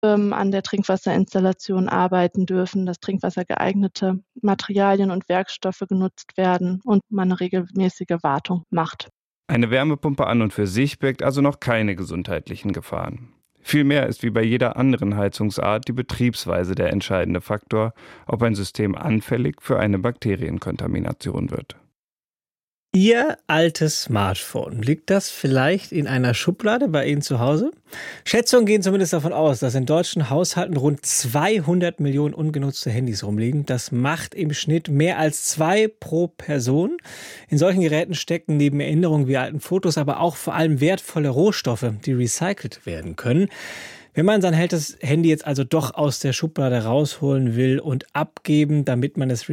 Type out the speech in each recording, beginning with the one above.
an der Trinkwasserinstallation arbeiten dürfen, dass trinkwassergeeignete Materialien und Werkstoffe genutzt werden und man eine regelmäßige Wartung macht. Eine Wärmepumpe an und für sich birgt also noch keine gesundheitlichen Gefahren. Vielmehr ist wie bei jeder anderen Heizungsart die Betriebsweise der entscheidende Faktor, ob ein System anfällig für eine Bakterienkontamination wird. Ihr altes Smartphone, liegt das vielleicht in einer Schublade bei Ihnen zu Hause? Schätzungen gehen zumindest davon aus, dass in deutschen Haushalten rund 200 Millionen ungenutzte Handys rumliegen. Das macht im Schnitt mehr als 2 pro Person. In solchen Geräten stecken neben Erinnerungen wie alten Fotos aber auch vor allem wertvolle Rohstoffe, die recycelt werden können. Wenn man sein altes Handy jetzt also doch aus der Schublade rausholen will und abgeben, damit es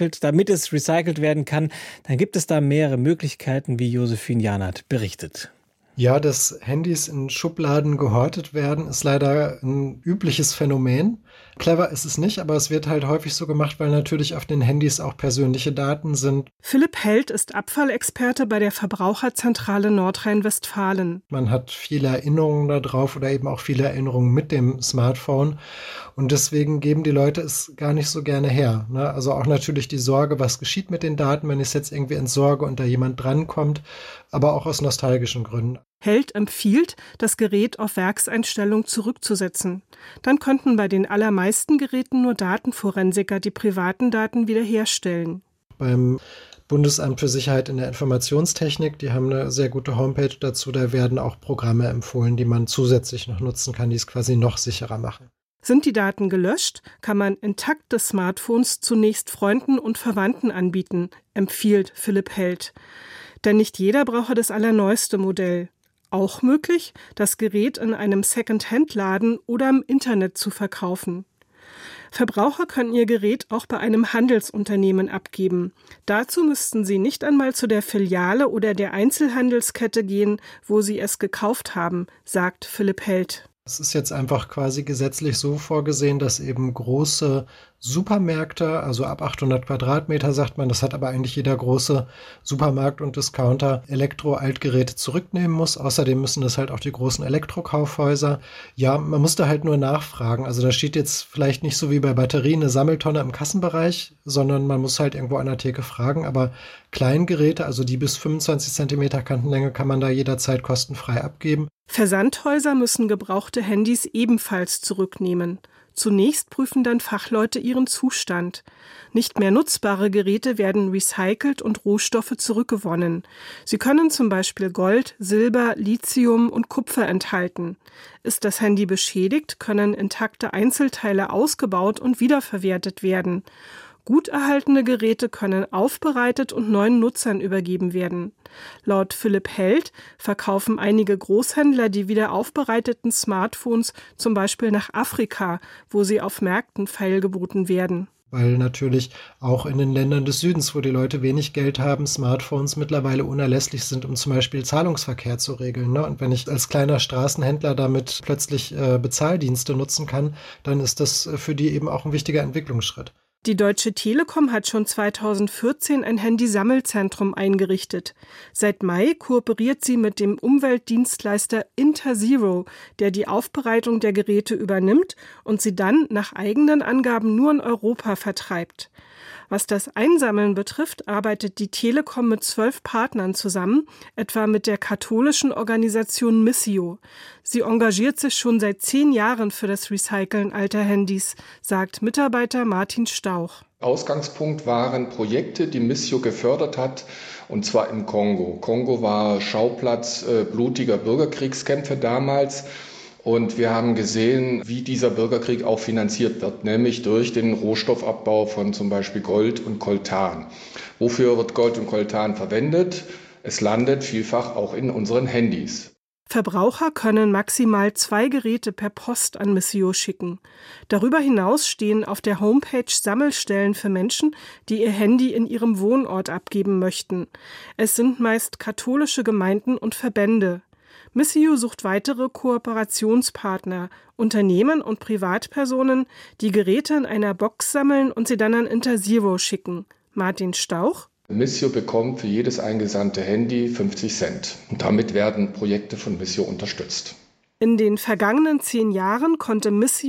recycelt werden kann, dann gibt es da mehrere Möglichkeiten, wie Josephine Janert berichtet. Ja, dass Handys in Schubladen gehortet werden, ist leider ein übliches Phänomen. Clever ist es nicht, aber es wird halt häufig so gemacht, weil natürlich auf den Handys auch persönliche Daten sind. Philipp Held ist Abfallexperte bei der Verbraucherzentrale Nordrhein-Westfalen. Man hat viele Erinnerungen da drauf oder eben auch viele Erinnerungen mit dem Smartphone. Und deswegen geben die Leute es gar nicht so gerne her. Also auch natürlich die Sorge, was geschieht mit den Daten, wenn ich es jetzt irgendwie entsorge und da jemand drankommt, aber auch aus nostalgischen Gründen. Held empfiehlt, das Gerät auf Werkseinstellung zurückzusetzen. Dann könnten bei den allermeisten Geräten nur Datenforensiker die privaten Daten wiederherstellen. Beim Bundesamt für Sicherheit in der Informationstechnik, die haben eine sehr gute Homepage dazu, da werden auch Programme empfohlen, die man zusätzlich noch nutzen kann, die es quasi noch sicherer machen. Sind die Daten gelöscht, kann man intakte Smartphones zunächst Freunden und Verwandten anbieten, empfiehlt Philipp Held. Denn nicht jeder brauche das allerneueste Modell. Auch möglich, das Gerät in einem Second-Hand-Laden oder im Internet zu verkaufen. Verbraucher können ihr Gerät auch bei einem Handelsunternehmen abgeben. Dazu müssten sie nicht einmal zu der Filiale oder der Einzelhandelskette gehen, wo sie es gekauft haben, sagt Philipp Held. Es ist jetzt einfach quasi gesetzlich so vorgesehen, dass eben große Supermärkte, also ab 800 Quadratmeter sagt man, das hat aber eigentlich jeder große Supermarkt und Discounter, Elektro-Altgeräte zurücknehmen muss. Außerdem müssen das halt auch die großen Elektrokaufhäuser. Ja, man muss da halt nur nachfragen. Also da steht jetzt vielleicht nicht so wie bei Batterien eine Sammeltonne im Kassenbereich, sondern man muss halt irgendwo an der Theke fragen. Aber Kleingeräte, also die bis 25 Zentimeter Kantenlänge, kann man da jederzeit kostenfrei abgeben. Versandhäuser müssen gebrauchte Handys ebenfalls zurücknehmen. Zunächst prüfen dann Fachleute ihren Zustand. Nicht mehr nutzbare Geräte werden recycelt und Rohstoffe zurückgewonnen. Sie können zum Beispiel Gold, Silber, Lithium und Kupfer enthalten. Ist das Handy beschädigt, können intakte Einzelteile ausgebaut und wiederverwertet werden. Gut erhaltene Geräte können aufbereitet und neuen Nutzern übergeben werden. Laut Philipp Held verkaufen einige Großhändler die wieder aufbereiteten Smartphones zum Beispiel nach Afrika, wo sie auf Märkten feilgeboten werden. Weil natürlich auch in den Ländern des Südens, wo die Leute wenig Geld haben, Smartphones mittlerweile unerlässlich sind, um zum Beispiel Zahlungsverkehr zu regeln. Und wenn ich als kleiner Straßenhändler damit plötzlich Bezahldienste nutzen kann, dann ist das für die eben auch ein wichtiger Entwicklungsschritt. Die Deutsche Telekom hat schon 2014 ein Handysammelzentrum eingerichtet. Seit Mai kooperiert sie mit dem Umweltdienstleister Interzero, der die Aufbereitung der Geräte übernimmt und sie dann nach eigenen Angaben nur in Europa vertreibt. Was das Einsammeln betrifft, arbeitet die Telekom mit 12 Partnern zusammen, etwa mit der katholischen Organisation Missio. Sie engagiert sich schon seit 10 Jahren für das Recyceln alter Handys, sagt Mitarbeiter Martin Stauch. Ausgangspunkt waren Projekte, die Missio gefördert hat, und zwar im Kongo. Kongo war Schauplatz blutiger Bürgerkriegskämpfe damals. Und wir haben gesehen, wie dieser Bürgerkrieg auch finanziert wird, nämlich durch den Rohstoffabbau von zum Beispiel Gold und Coltan. Wofür wird Gold und Coltan verwendet? Es landet vielfach auch in unseren Handys. Verbraucher können maximal 2 Geräte per Post an Missio schicken. Darüber hinaus stehen auf der Homepage Sammelstellen für Menschen, die ihr Handy in ihrem Wohnort abgeben möchten. Es sind meist katholische Gemeinden und Verbände. Missio sucht weitere Kooperationspartner, Unternehmen und Privatpersonen, die Geräte in einer Box sammeln und sie dann an Interzero schicken. Martin Stauch: Missio bekommt für jedes eingesandte Handy 50 Cent. Und damit werden Projekte von Missio unterstützt. In den vergangenen 10 Jahren konnte Missio